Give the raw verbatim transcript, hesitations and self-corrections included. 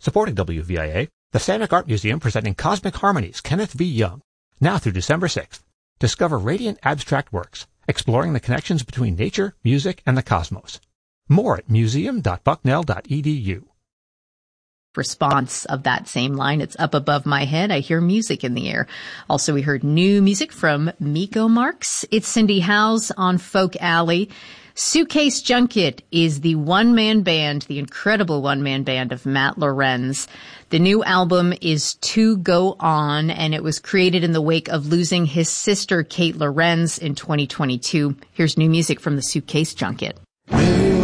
Supporting W V I A, the Samick Art Museum presenting Cosmic Harmonies, Kenneth V. Young, now through December sixth. Discover radiant abstract works, exploring the connections between nature, music, and the cosmos. More at museum dot bucknell dot e d u. Response of that same line. It's up above my head. I hear music in the air. Also, we heard new music from Miko Marks. It's Cindy Howes on Folk Alley. Suitcase Junket is the one-man band, the incredible one-man band of Matt Lorenz. The new album is To Go On, and it was created in the wake of losing his sister, Kate Lorenz, in twenty twenty-two. Here's new music from the Suitcase Junket.